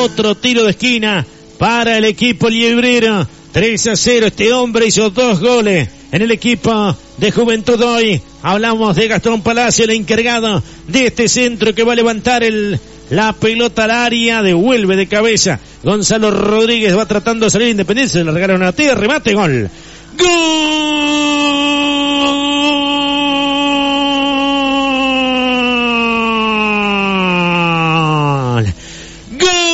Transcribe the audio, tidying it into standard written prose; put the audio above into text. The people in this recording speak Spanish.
Otro tiro de esquina para el equipo librero. 3-0. Este hombre hizo 2 goles en el equipo de Juventud hoy. Hablamos de Gastón Palacio, el encargado de este centro que va a levantar la pelota al área. Devuelve de cabeza. Gonzalo Rodríguez va tratando de salir Independiente. Se le regalaron a ti. Remate. Gol. ¡Gol!